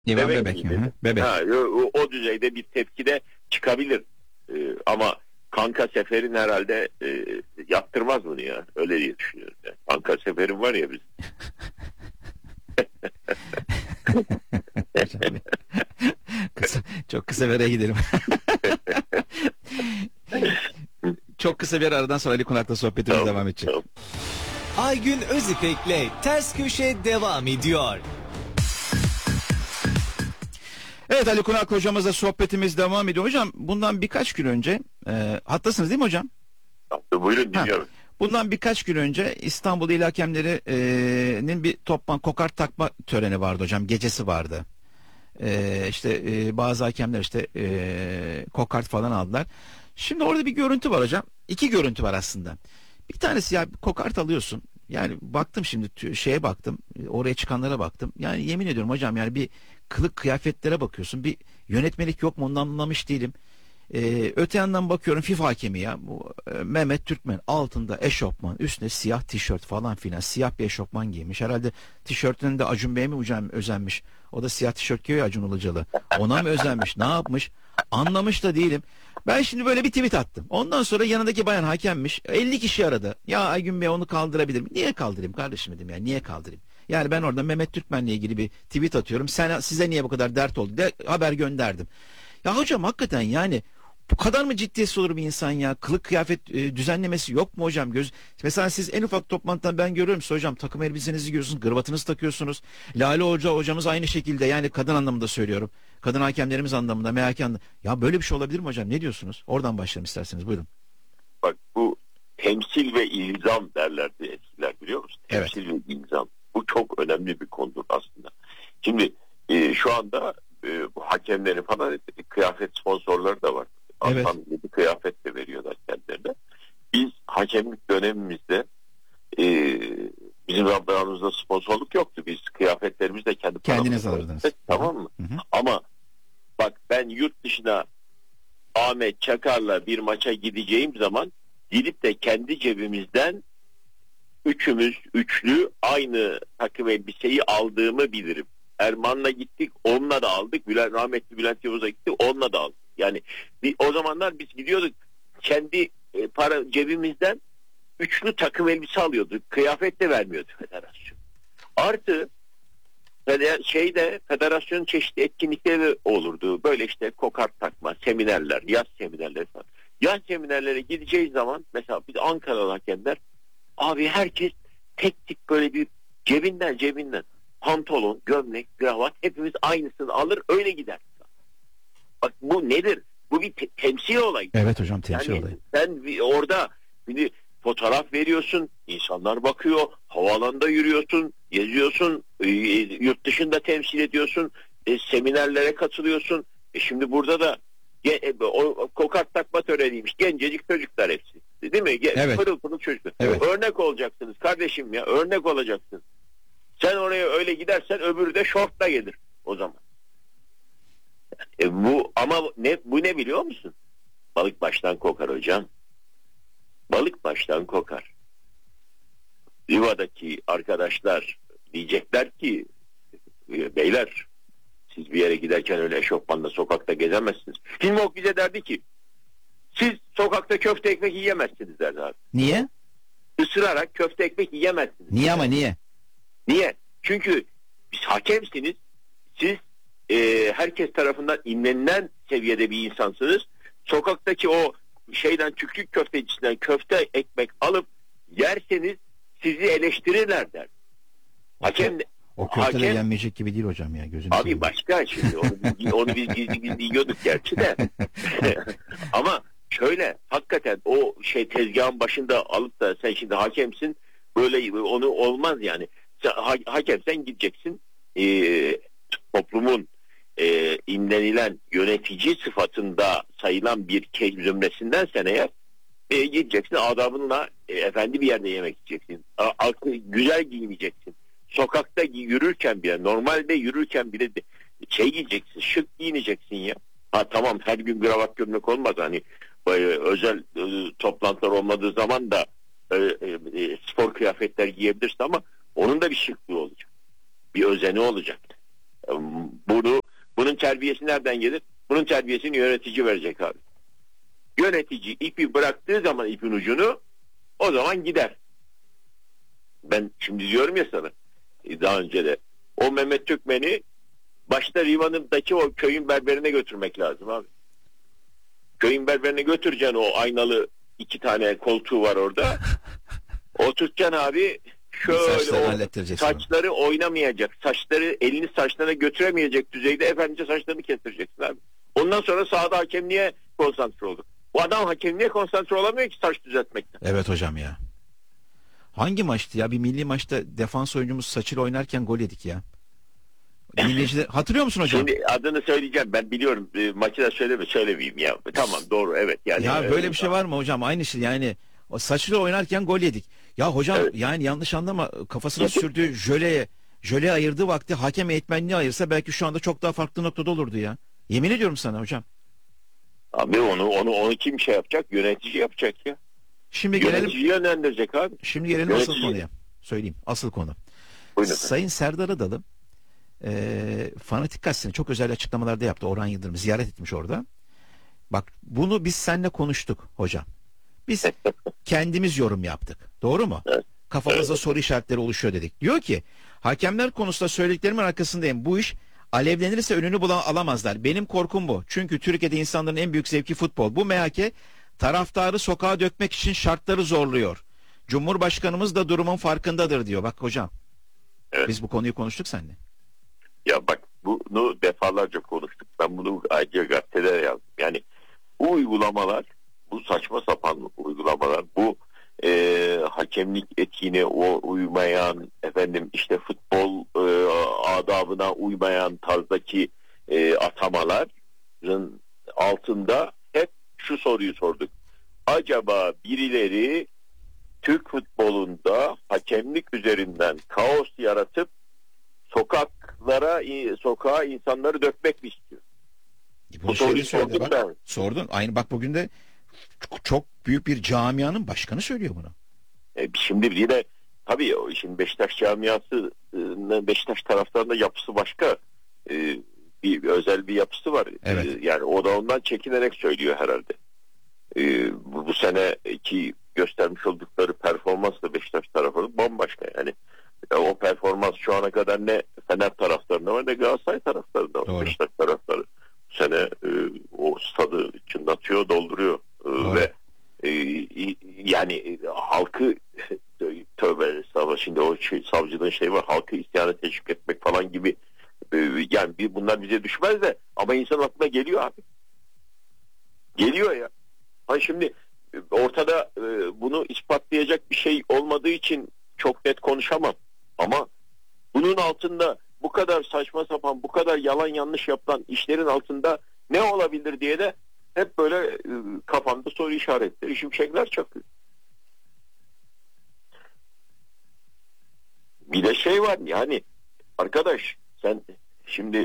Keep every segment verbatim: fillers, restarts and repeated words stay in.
Divan bebek, bebek. gibi. Hı hı, bebek. Ha, o, o düzeyde bir tepki de çıkabilir. Ee, ama Kanka Sefer'in herhalde e, yaptırmaz bunu ya. Öyle diye düşünüyorum. Yani. Kanka Sefer'in var ya biz. kısa, çok kısa bir araya gidelim. Çok kısa bir aradan sonra Ali Konak'la sohbetimiz Tamam, devam edecek. tamam. Aygün Özipek'le Ters Köşe devam ediyor. Evet, Ali Konak hocamızla sohbetimiz devam ediyor. Hocam bundan birkaç gün önce e, hattasınız değil mi hocam? Buyurun dinliyorum. Ha. Bundan birkaç gün önce İstanbul İl Hakemleri'nin bir toplantı kokart takma töreni vardı hocam. Gecesi vardı. Ee, işte e, bazı hakemler işte e, kokart falan aldılar. Şimdi orada bir görüntü var hocam. İki görüntü var aslında. Bir tanesi ya kokart alıyorsun. Yani baktım şimdi şeye baktım. Oraya çıkanlara baktım. Yani yemin ediyorum hocam yani bir kılık kıyafetlere bakıyorsun. Bir yönetmelik yok mu ondan anlamış değilim. Ee, öte yandan bakıyorum FIFA hakemi ya bu e, Mehmet Türkmen altında eşofman üstüne siyah tişört falan filan siyah bir eşofman giymiş herhalde tişörtünün de Acun Bey'e mi ucan, özenmiş o da siyah tişört giyiyor Acun Ilıcalı ona mı özenmiş ne yapmış anlamış da değilim. Ben şimdi böyle bir tweet attım ondan sonra yanındaki bayan hakemmiş elli kişi aradı ya Aygün Bey onu kaldırabilir mi niye kaldırayım kardeşim dedim ya niye kaldırayım. Yani ben orada Mehmet Türkmen'le ilgili bir tweet atıyorum sen size niye bu kadar dert oldu de haber gönderdim. Ya hocam hakikaten yani bu kadar mı ciddiyetsiz olur bir insan ya? Kılık kıyafet e, düzenlemesi yok mu hocam? Göz... Mesela siz en ufak toplantıdan ben görüyorum size hocam takım elbisenizi giyiyorsunuz, gravatınızı takıyorsunuz. Lale Hoca hocamız aynı şekilde yani kadın anlamında söylüyorum. Kadın hakemlerimiz anlamında, M H K anlamında. Ya böyle bir şey olabilir mi hocam? Ne diyorsunuz? Oradan başlayalım isterseniz buyurun. Bak bu temsil ve ilzam derlerdi eskiler biliyor musun? Temsil Evet. ve ilzam. Bu çok önemli bir konudur aslında. Şimdi e, şu anda e, bu hakemlerin falan kıyafet sponsorları da var. Evet. Bir kıyafet de veriyorlar kendilerine. Biz hakemlik dönemimizde e, bizim zamanımızda sponsorluk yoktu. Biz kıyafetlerimizi de kendi kendiniz alırdınız. Tamam mı? Hı hı. Ama bak ben yurt dışına Ahmet Çakar'la bir maça gideceğim zaman gidip de kendi cebimizden üçümüz üçlü aynı takım elbiseyi aldığımı bilirim. Erman'la gittik, onunla da aldık. Bülent, rahmetli Bülent Yavuz'a gittik, onunla da aldık. Yani bir, o zamanlar biz gidiyorduk kendi e, para cebimizden üçlü takım elbise alıyorduk. Kıyafet de vermiyordu federasyon. Artı şeyde federasyonun çeşitli etkinlikleri olurdu. Böyle işte kokart takma, seminerler, yaz seminerleri falan. Yaz seminerlere gideceğiz zaman mesela biz Ankaralı hakemler abi herkes tek tek böyle bir cebinden cebinden pantolon, gömlek, kravat hepimiz aynısını alır öyle gider. Bak bu nedir? Bu bir te- temsil olayı. Evet hocam temsil yani olayı. Sen bir orada bir fotoğraf veriyorsun, insanlar bakıyor, havaalanında yürüyorsun, geziyorsun, e, yurt dışında temsil ediyorsun, e, seminerlere katılıyorsun. E şimdi burada da e, o kokart takma töreniymiş. Gencecik çocuklar hepsi. Değil mi? Evet. Pırıl pırıl çocuklar. Evet. Örnek olacaksınız kardeşim ya. Örnek olacaksın. Sen oraya öyle gidersen öbürü de şortla gelir o zaman. E bu ama ne bu ne biliyor musun? Balık baştan kokar hocam. Balık baştan kokar. Riva'daki arkadaşlar diyecekler ki beyler siz bir yere giderken öyle eşofmanla sokakta gezemezsiniz. Hilmi bize derdi ki siz sokakta köfte ekmek yiyemezsiniz derdi abi. Niye? Isırarak köfte ekmek yiyemezsiniz. Niye ama niye? Niye? Çünkü biz hakemsiniz. Siz e, herkes tarafından imrenilen seviyede bir insansınız. Sokaktaki o şeyden tüklük köftecisinden köfte ekmek alıp yerseniz sizi eleştirirler der. Hakem O köfte de hakem, yenmeyecek gibi değil hocam ya gözünü abi seveyim. başka şimdi onu biz, onu biz gizli gizli yiyorduk gerçi de. Ama şöyle hakikaten o şey tezgahın başında alıp da sen şimdi hakemsin böyle onu olmaz yani. Sen, ha, hakem sen gideceksin e, toplumun e, imlenilen yönetici sıfatında sayılan bir zümresinden sen eğer e, gideceksin adabınla e, efendi bir yerde yemek yiyeceksin. A, a, güzel giyineceksin. Sokakta yürürken bile normalde yürürken bile de, şey giyeceksin şık giyineceksin ya. Ha tamam her gün kravat gömlek olmaz hani e, özel e, toplantılar olmadığı zaman da e, e, spor kıyafetler giyebilirsin ama onun da bir şıklığı olacak. Bir özeni olacak. Bunu bunun terbiyesi nereden gelir? Bunun terbiyesini yönetici verecek abi. Yönetici ipi bıraktığı zaman ipin ucunu o zaman gider. Ben şimdi diyorum ya sana daha önce de o Mehmet Türkmen'i başta Rivan'daki o köyün berberine götürmek lazım abi. Köyün berberine götüreceksin, o aynalı iki tane koltuğu var orada. Oturtacaksın abi, şöyle o saçları oynamayacak, saçları elini saçlarına götüremeyecek düzeyde efendice saçlarını kestireceksin abi. Ondan sonra sahada hakemliğe konsantre olur. Bu adam hakemliğe konsantre olamıyor ki saç düzeltmekten. Evet hocam ya. Hangi maçtı ya? Bir milli maçta defans oyuncumuz saçıyla oynarken gol yedik ya. Milliciler, hatırlıyor musun hocam? Şimdi adını söyleyeceğim, ben biliyorum, e, maçı da söyleme söylemeyeyim ya. Tamam, doğru, evet. Yani, ya evet, böyle bir şey var mı hocam? Aynı şey yani, o saçıyla oynarken gol yedik. Ya hocam evet. Yani yanlış anlama, kafasına sürdüğü jöleye, jöleye ayırdığı vakti hakem eğitmenliğe ayırsa belki şu anda çok daha farklı noktada olurdu ya. Yemin ediyorum sana hocam. Abi onu onu onu kim şey yapacak? Yönetici yapacak ya. Şimdi Yönetici gelelim. yönlendirecek abi. Şimdi gelelim Yönetici. Asıl konuya. Söyleyeyim asıl konu. Buyurun. Sayın Serdar Adalı e, Fanatik Gazetesi'ne çok özel açıklamalarda yaptı. Orhan Yıldırım ziyaret etmiş orada. Bak bunu biz seninle konuştuk hocam. Biz kendimiz yorum yaptık. Doğru mu? Evet. Kafamızda evet. soru işaretleri oluşuyor dedik. Diyor ki hakemler konusunda söylediklerimin arkasındayım. Bu iş alevlenirse önünü bulan alamazlar. Benim korkum bu. Çünkü Türkiye'de insanların en büyük zevki futbol. Bu M H K taraftarı sokağa dökmek için şartları zorluyor. Cumhurbaşkanımız da durumun farkındadır diyor. Bak hocam. Evet. Biz bu konuyu konuştuk seninle. Ya bak, bunu defalarca konuştuk. Ben bunu ayrıca gazetede yazdım. Yani bu uygulamalar, bu saçma sapan uygulamalar, bu e, hakemlik etiğine o uymayan, efendim işte futbol e, adabına uymayan tarzdaki e, atamaların altında hep şu soruyu sorduk. Acaba birileri Türk futbolunda hakemlik üzerinden kaos yaratıp sokaklara, sokağa insanları dökmek mi istiyor? E bu soruyu sordun. Bak, sordun. Aynı bak bugün de çok büyük bir camianın başkanı söylüyor bunu. E, şimdi bir de tabii şimdi Beşiktaş camiası, Beşiktaş taraftarında yapısı başka. E, bir, bir özel bir yapısı var. Evet. E, yani o da ondan çekinerek söylüyor herhalde. E, bu, bu seneki göstermiş oldukları performans da Beşiktaş tarafının bambaşka yani. E, o performans şu ana kadar ne Fener taraftarında var ne Galatasaray taraftarında var. Doğru. Beşiktaş taraftarı bu sene e, o stadı çınlatıyor, dolduruyor e, ve e, yani e, halkı tövbe estağfurullah, şimdi o şey, savcının şey var, halkı isyana teşvik etmek falan gibi e, yani bir, bunlar bize düşmez de ama insan aklına geliyor abi. Geliyor ya. Hani şimdi ortada e, bunu ispatlayacak bir şey olmadığı için çok net konuşamam. Ama bunun altında bu kadar saçma sapan, bu kadar yalan yanlış yapılan işlerin altında ne olabilir diye de hep böyle e, kafamda soru işaretleri, şimşekler çakıyor. Bir de şey var yani arkadaş, sen şimdi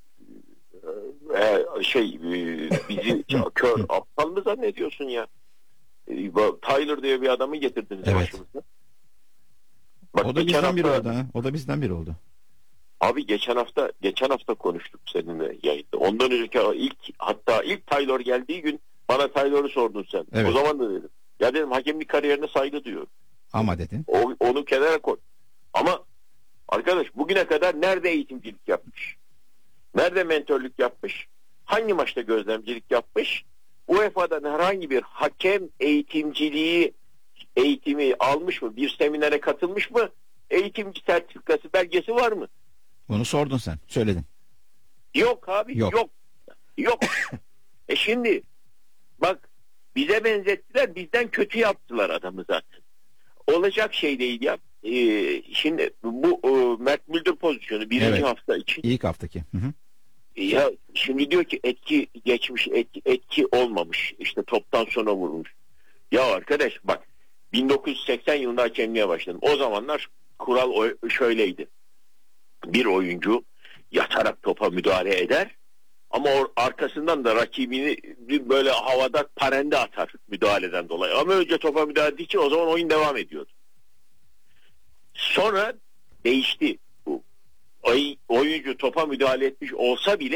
e, şey e, bizi kör aptal mı zannediyorsun ya? E, Tyler diye bir adamı getirdiniz evet. başımıza. Bak, o da bizden hafta, biri oldu ha. O da bizden biri oldu. Abi geçen hafta geçen hafta konuştuk seninle yayında. Ondan önceki ilk hatta ilk Taylor geldiği gün bana Taylor'u sordun sen. Evet. O zaman da dedim. Ya dedim hakemlik kariyerine saygı duyuyorum. Ama dedin. O, onu kenara koy. Ama arkadaş bugüne kadar nerede eğitimcilik yapmış? Nerede mentörlük yapmış? Hangi maçta gözlemcilik yapmış? U E F A'dan herhangi bir hakem eğitimciliği eğitimi almış mı? Bir seminere katılmış mı? Eğitimci sertifikası, belgesi var mı? Bunu sordun sen. Söyledin. Yok abi. Yok. Yok. Yok. e şimdi bak, bize benzettiler. Bizden kötü yaptılar adamı zaten. Olacak şey değil ya. Ee, şimdi bu o, Mert Müldür pozisyonu birinci evet. hafta için. İlk haftaki. Hı hı. Ya şimdi diyor ki etki geçmiş, etki, etki olmamış. İşte toptan sonra vurmuş. Ya arkadaş bak, bin dokuz yüz seksen yılında hakemliğe başladım. O zamanlar kural şöyleydi. Bir oyuncu yatarak topa müdahale eder ama arkasından da rakibini böyle havada parende atar müdahaleden dolayı. Ama önce topa müdahale ettiği için o zaman oyun devam ediyordu. Sonra değişti bu. oy- oyuncu topa müdahale etmiş olsa bile